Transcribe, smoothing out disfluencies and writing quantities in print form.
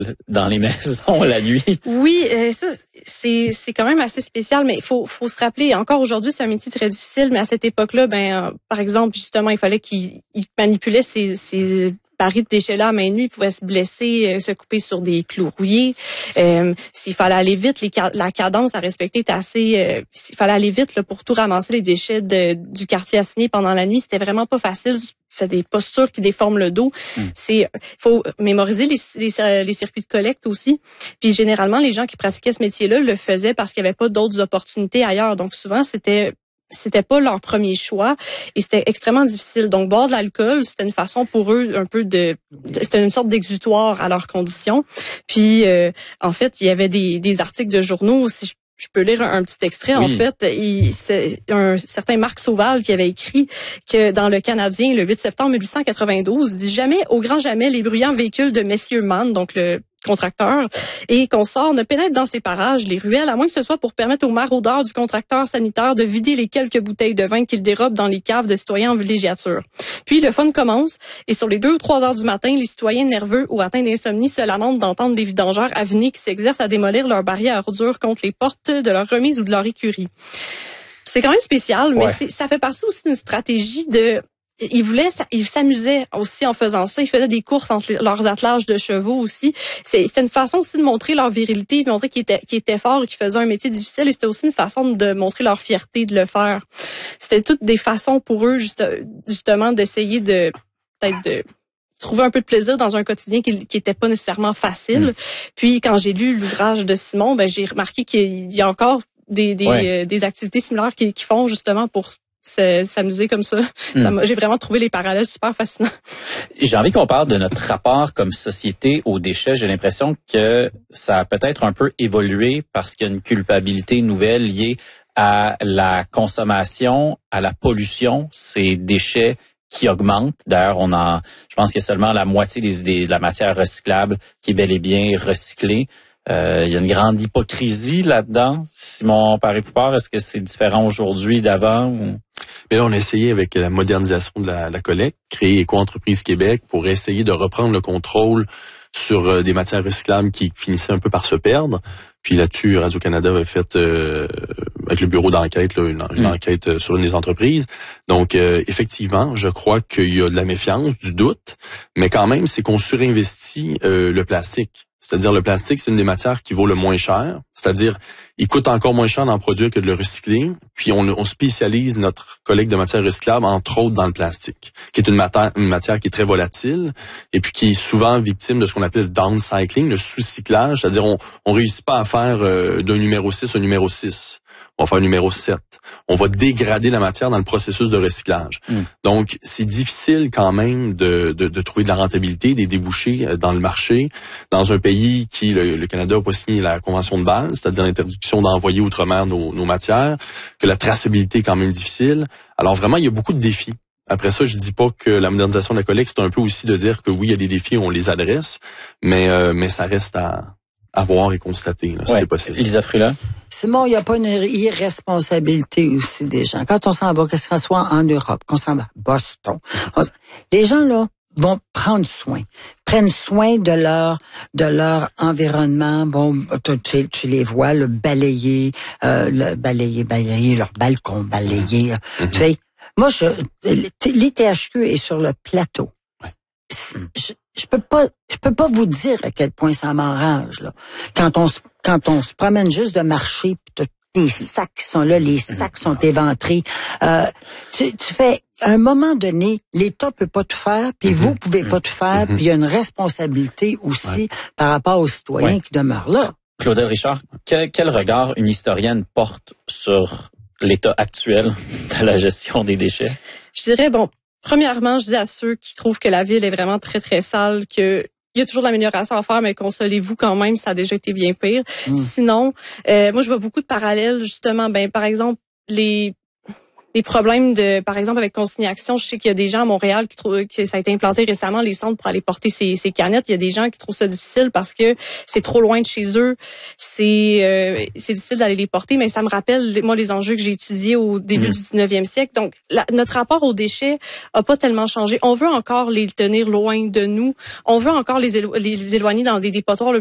dans les maisons la nuit. Oui, ça c'est quand même assez spécial, mais il faut se rappeler, encore aujourd'hui c'est un métier très difficile, mais à cette époque-là, par exemple, justement, il fallait qu'il manipulait ces barils de déchets-là à main nue, il pouvait se blesser, se couper sur des clous rouillés. S'il fallait aller vite, la cadence à respecter était assez... s'il fallait aller vite là, pour tout ramasser les déchets du quartier assigné pendant la nuit, c'était vraiment pas facile. C'est des postures qui déforment le dos. Faut mémoriser les circuits de collecte aussi. Puis généralement, les gens qui pratiquaient ce métier-là le faisaient parce qu'il n'y avait pas d'autres opportunités ailleurs. Donc souvent, c'était pas leur premier choix et c'était extrêmement difficile. Donc boire de l'alcool, c'était une façon pour eux un peu c'était une sorte d'exutoire à leurs conditions. Puis en fait, il y avait des articles de journaux, si je peux lire un petit extrait. Oui. En fait, c'est un certain Marc Sauval qui avait écrit que dans le Canadien, le 8 septembre 1892, dit jamais, au grand jamais, les bruyants véhicules de messieurs Mann, donc le contracteur, et consorts ne pénètrent dans ces parages, les ruelles, à moins que ce soit pour permettre aux maraudeurs du contracteur sanitaire de vider les quelques bouteilles de vin qu'ils dérobent dans les caves de citoyens en villégiature. Puis le fun commence, et sur les 2 ou 3 heures du matin, les citoyens nerveux ou atteints d'insomnie se lamentent d'entendre les vidangeurs avinés qui s'exercent à démolir leurs barrières à ordures contre les portes de leur remise ou de leur écurie. C'est quand même spécial, mais ça fait partie aussi d'une stratégie de... Ils s'amusaient aussi en faisant ça. Ils faisaient des courses entre leurs attelages de chevaux aussi. C'était une façon aussi de montrer leur virilité, de montrer qu'ils étaient forts et qu'ils faisaient un métier difficile. Et c'était aussi une façon de montrer leur fierté de le faire. C'était toutes des façons pour eux, justement, d'essayer de trouver un peu de plaisir dans un quotidien qui était pas nécessairement facile. Puis, quand j'ai lu l'ouvrage de Simon, j'ai remarqué qu'il y a encore des activités similaires qu'ils font justement pour s'amuser comme ça. J'ai vraiment trouvé les parallèles super fascinants. J'ai envie qu'on parle de notre rapport comme société aux déchets. J'ai l'impression que ça a peut-être un peu évolué parce qu'il y a une culpabilité nouvelle liée à la consommation, à la pollution, ces déchets qui augmentent. D'ailleurs, je pense qu'il y a seulement la moitié de la matière recyclable qui est bel et bien recyclée. Il y a une grande hypocrisie là-dedans. Simon Paré-Poupard, est-ce que c'est différent aujourd'hui d'avant? Mais là, on a essayé avec la modernisation de la collecte, créer Éco-entreprise Québec pour essayer de reprendre le contrôle sur des matières recyclables qui finissaient un peu par se perdre. Puis là-dessus, Radio-Canada avait fait, avec le bureau d'enquête, là, une enquête sur une des entreprises. Donc, effectivement, je crois qu'il y a de la méfiance, du doute, mais quand même, c'est qu'on surinvestit le plastique. C'est-à-dire, le plastique, c'est une des matières qui vaut le moins cher. C'est-à-dire, il coûte encore moins cher d'en produire que de le recycler. Puis, on spécialise notre collecte de matières recyclables, entre autres, dans le plastique, qui est une matière qui est très volatile et puis qui est souvent victime de ce qu'on appelle le downcycling, le sous-cyclage. C'est-à-dire, on réussit pas à faire d'un numéro 6 un numéro 6. On va faire un numéro 7. On va dégrader la matière dans le processus de recyclage. Donc, c'est difficile quand même de trouver de la rentabilité, des débouchés dans le marché, dans un pays qui, le Canada, n'a pas signé la Convention de Bâle, c'est-à-dire l'interdiction d'envoyer outre-mer nos matières, que la traçabilité est quand même difficile. Alors vraiment, il y a beaucoup de défis. Après ça, je dis pas que la modernisation de la collecte, c'est un peu aussi de dire que oui, il y a des défis, on les adresse, mais ça reste à voir et constater, là, si c'est possible. Elisa Frula? Simon, il n'y a pas une irresponsabilité aussi des gens. Quand on s'en va, que ce soit en Europe, qu'on s'en va à Boston, les gens, là, vont prennent soin de leur environnement. Bon, tu les vois, balayer leur balcon, balayer. Tu sais, moi, l'ITHQ est sur le plateau. Je peux pas vous dire à quel point ça m'enrage, là. Quand on se promène juste de marcher, puis les sacs qui sont là, les sacs sont éventrés. Tu fais, à un moment donné, l'État peut pas tout faire, puis vous pouvez pas tout faire, puis il y a une responsabilité aussi par rapport aux citoyens qui demeurent là. Claudel Richard, quel regard une historienne porte sur l'état actuel de la gestion des déchets? Je dirais, premièrement, je dis à ceux qui trouvent que la ville est vraiment très, très sale que il y a toujours de l'amélioration à faire, mais consolez-vous quand même, ça a déjà été bien pire. Sinon, moi, je vois beaucoup de parallèles, justement, par exemple, les des problèmes par exemple, avec Consigne Action. Je sais qu'il y a des gens à Montréal qui trouvent que ça a été implanté récemment, les centres pour aller porter ces canettes. Il y a des gens qui trouvent ça difficile parce que c'est trop loin de chez eux. C'est difficile d'aller les porter, mais ça me rappelle, moi, les enjeux que j'ai étudiés au début du 19e siècle. Donc, notre rapport aux déchets a pas tellement changé. On veut encore les tenir loin de nous. On veut encore les éloigner dans des dépotoirs